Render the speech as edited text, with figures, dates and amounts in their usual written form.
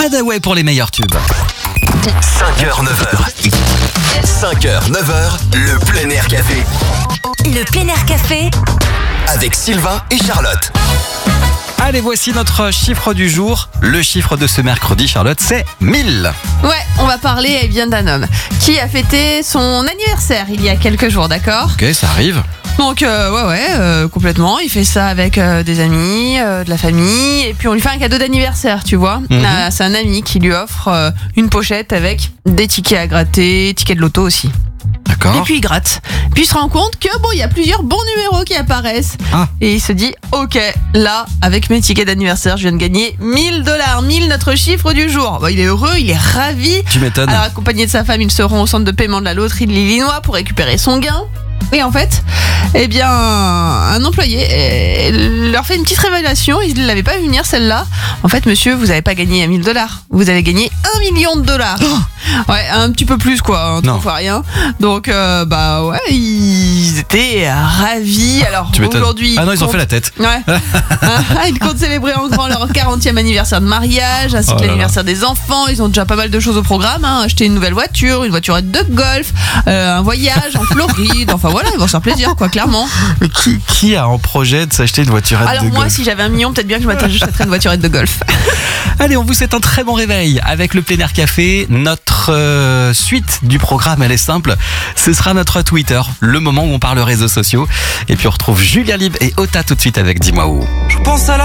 Hadaway pour les meilleurs tubes. 5h, 9h. 5h, 9h, le plein air café. Le plein air café Avec Sylvain et Charlotte. Allez, voici notre chiffre du jour. Le chiffre de ce mercredi, Charlotte, c'est 1000. Ouais, on va parler d'un homme qui a fêté son anniversaire il y a quelques jours, d'accord ? Ok, ça arrive. Donc complètement, il fait ça avec des amis, de la famille, et puis on lui fait un cadeau d'anniversaire, tu vois. C'est un ami qui lui offre une pochette avec des tickets à gratter, tickets de loto aussi. D'accord. Et puis il gratte. Puis il se rend compte que il y a plusieurs bons numéros qui apparaissent. Ah. Et il se dit, ok, là, avec mes tickets d'anniversaire, je viens de gagner $1000. 1000, notre chiffre du jour. Bon, il est heureux, il est ravi. Tu m'étonnes. Alors, accompagné de sa femme, ils se rendent au centre de paiement de la loterie de l'Illinois pour récupérer son gain. Et en fait, un employé leur fait une petite révélation. Il ne l'avait pas vu venir, celle-là. En fait, monsieur, vous n'avez pas gagné $1000. Vous avez gagné $1 million. Ouais, un petit peu plus, quoi. Non. Fois rien. Donc, ils étaient ravis. Alors, Tu m'étonnes. aujourd'hui. Ah non, ils ont fait la tête. Ouais. Ils comptent célébrer en grand leur 40e anniversaire de mariage, ainsi que l'anniversaire des enfants. Ils ont déjà pas mal de choses au programme. Acheter une nouvelle voiture, une voiturette de golf, un voyage en Floride. Enfin voilà, ils vont se faire plaisir, quoi, clairement. Mais qui a en projet de s'acheter une voiturette Alors de moi, golf? si j'avais $1 million, peut-être bien que je m'achèterais une voiturette de golf. Allez, on vous souhaite un très bon réveil avec le plein air café. Notre suite du programme, elle est simple. Ce sera notre Twitter, le moment où on parle réseaux sociaux. Et puis on retrouve Julien Libre et Ota tout de suite avec Dis-moi où. Je pense à la